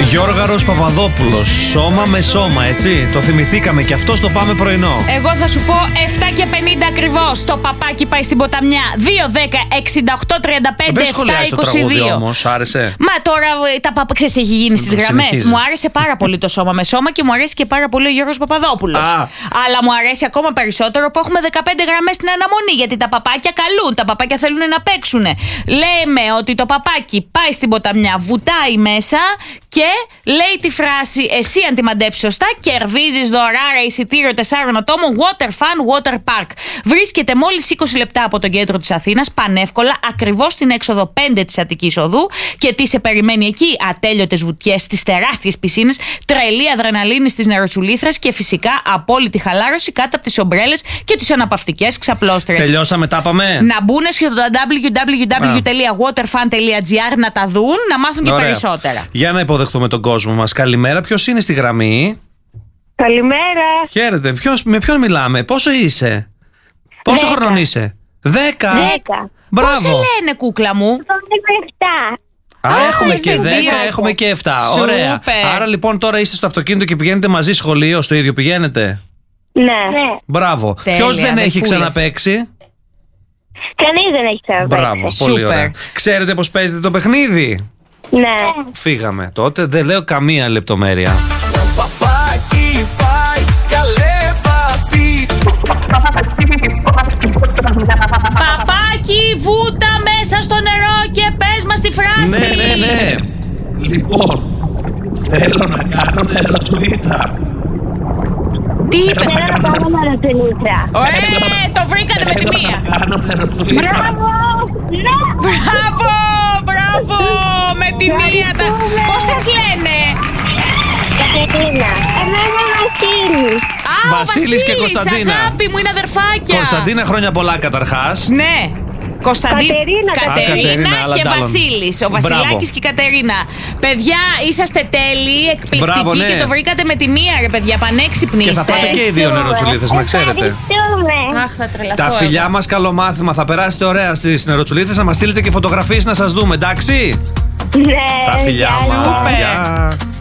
Γιώργαρος Παπαδόπουλος. Σώμα με σώμα, έτσι. Το θυμηθήκαμε και αυτό στο πάμε πρωινό. Εγώ θα σου πω 7:50 ακριβώς. Το παπάκι πάει στην ποταμιά. 2-10-68-35-7-22. Δεν σχολιάζει το τραγούδι όμως, άρεσε. Μα τώρα ξέρεις τι έχει γίνει στις γραμμές. Μου άρεσε πάρα πολύ το σώμα με σώμα και μου αρέσει και πάρα πολύ ο Γιώργος Παπαδόπουλος. Αλλά μου αρέσει ακόμα περισσότερο που έχουμε 15 γραμμές στην αναμονή. Γιατί τα παπάκια καλούν, τα παπάκια θέλουν να παίξουν. Λέμε ότι το παπάκι πάει στην ποταμιά, βουτάει μέσα και λέει τη φράση: εσύ αν τη μαντέψεις σωστά, κερδίζεις δωράρα εισιτήριο 4 ατόμων Water Fun Water Park. Βρίσκεται μόλις 20 λεπτά από το κέντρο της Αθήνας, πανεύκολα, ακριβώς στην έξοδο 5 της Αττικής Οδού. Και τι σε περιμένει εκεί? Ατέλειωτες βουτιές στις τεράστιες πισίνες, τρελή αδρεναλίνη στις νεροτσουλήθρες και φυσικά απόλυτη χαλάρωση κάτω από τις ομπρέλες και τις αναπαυτικές ξαπλώστρες. Τελειώσαμε, τα πάμε. Να μπουν στο www.waterfun.gr να τα δουν, να μάθουν και περισσότερα. Για να υποδεχτούμε τον κόσμο μας. Καλημέρα, ποιος είναι στη γραμμή? Καλημέρα. Χαίρετε, με ποιον μιλάμε, πόσο είσαι? Πόσο χρονών είσαι? 10. Μπράβο. Πώς σε λένε, κούκλα μου? 7. Έχουμε και 10, έχουμε και 7. Ωραία. Άρα λοιπόν τώρα είστε στο αυτοκίνητο και πηγαίνετε μαζί σχολείο, στο ίδιο πηγαίνετε? Ναι. Μπράβο. Ποιος δεν έχει ξαναπαίξει? Κανείς δεν έχει ξαναπαίξει. Μπράβο, πολύ ωραία. Ξέρετε πώς παίζετε το παιχνίδι? Ναι. Φύγαμε τότε, δεν λέω καμία λεπτομέρεια. Παπάκι πάει, καλέ παπί. Παπάκι, βούτα μέσα στο νερό και πες μας τη φράση. Ναι. Λοιπόν, θέλω να κάνω νεροτσουλήθρα. Τι είπε? Θέλω να κάνω νεροτσουλήθρα. Ωραία, το βρήκανε με τη μία. Μπράβο. Μπράβο, με τη μία. Πώς σας λένε? Κατερίνα. Εμένα Βασίλης. Α, Βασίλης και Κωνσταντίνα. Αγάπη μου, είναι αδερφάκια. Κωνσταντίνα, χρόνια πολλά καταρχάς. Ναι. Κατερίνα Κατερίνα και άλλα. Βασίλης. Ο Βασιλάκης και η Κατερίνα. Παιδιά, είσαστε τέλειοι, εκπληκτικοί. Ναι. Και το βρήκατε με τη μία, ρε παιδιά. Πανέξυπνοι Και θα είστε. πάτε και οι δύο νεροτσουλήθες, να ξέρετε. Αχ, θα τρελαθώ. Τα φιλιά μας, καλό μάθημα. Θα περάσετε ωραία στις νεροτσουλήθες. Να μας στείλετε και φωτογραφίες να σας δούμε, εντάξει? Ναι. Τα φιλιά μας. Σούπερ. Γεια.